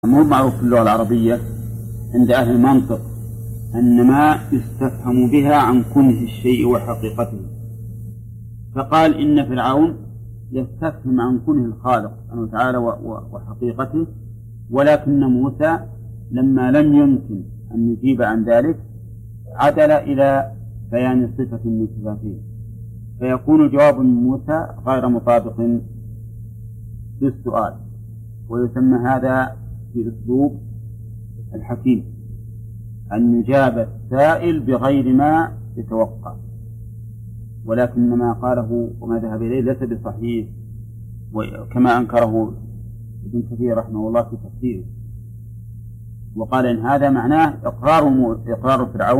مو معروف في اللغة العربية عند أهل المنطق أن ما يستفهم بها عن كنه الشيء وحقيقته، فقال إن فرعون يستفهم عن كنه الخالق سبحانه وتعالى وحقيقته، ولكن موسى لما لم يمكن أن يجيب عن ذلك عدل إلى بيان صفة من صفاته، فيكون جواب موسى غير مطابق للسؤال، ويسمى هذا في أسلوب الحكيم أن يجاب السائل بغير ما يتوقع، ولكن ما قاله وما ذهب إليه ليس بصحيح، وكما أنكره ابن كثير رحمه الله في تفسيره، وقال إن هذا معناه إقرار فرعون